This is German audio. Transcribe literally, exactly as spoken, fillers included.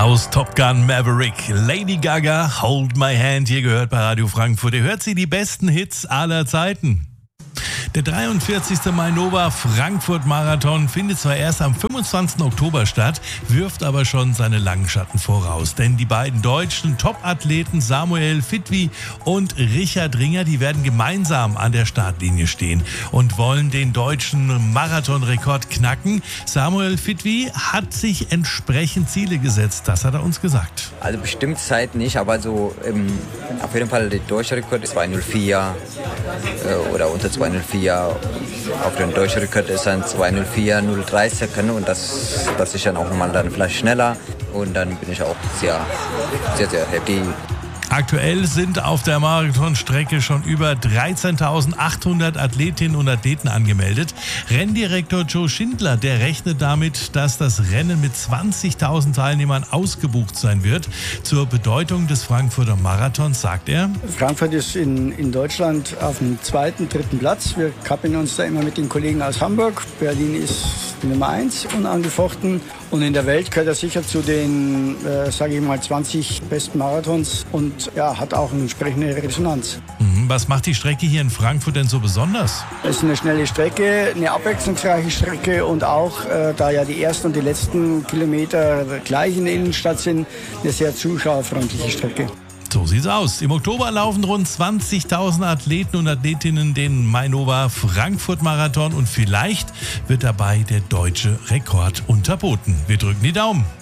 aus Top Gun Maverick. Lady Gaga, Hold My Hand, hier gehört bei Radio Frankfurt. Ihr hört sie, die besten Hits aller Zeiten. Der dreiundvierzigste Mainova Frankfurt Marathon findet zwar erst am fünfundzwanzigsten Oktober statt, wirft aber schon seine langen Schatten voraus. Denn die beiden deutschen Top-Athleten Samuel Fitwi und Richard Ringer, die werden gemeinsam an der Startlinie stehen und wollen den deutschen Marathonrekord knacken. Samuel Fitwi hat sich entsprechend Ziele gesetzt, das hat er uns gesagt. Also bestimmt Zeit nicht, aber so ähm, auf jeden Fall der deutsche Rekord ist zwei null vier äh, oder unter zwei null vier. Auf den deutschen Rekord ist dann zwei null vier, null drei Sekunden und das, das ist dann auch nochmal dann vielleicht schneller und dann bin ich auch sehr, sehr, sehr happy. Aktuell sind auf der Marathonstrecke schon über dreizehntausendachthundert Athletinnen und Athleten angemeldet. Renndirektor Joe Schindler, der rechnet damit, dass das Rennen mit zwanzigtausend Teilnehmern ausgebucht sein wird. Zur Bedeutung des Frankfurter Marathons sagt er: Frankfurt ist in, in Deutschland auf dem zweiten, dritten Platz. Wir kappeln uns da immer mit den Kollegen aus Hamburg. Berlin ist die Nummer eins unangefochten. Und in der Welt gehört er sicher zu den, äh, sage ich mal, zwanzig besten Marathons und ja, hat auch eine entsprechende Resonanz. Was macht die Strecke hier in Frankfurt denn so besonders? Es ist eine schnelle Strecke, eine abwechslungsreiche Strecke und auch, äh, da ja die ersten und die letzten Kilometer gleich in der Innenstadt sind, eine sehr zuschauerfreundliche Strecke. So sieht's aus. Im Oktober laufen rund zwanzigtausend Athleten und Athletinnen den Mainova Frankfurt Marathon und vielleicht wird dabei der deutsche Rekord unterboten. Wir drücken die Daumen.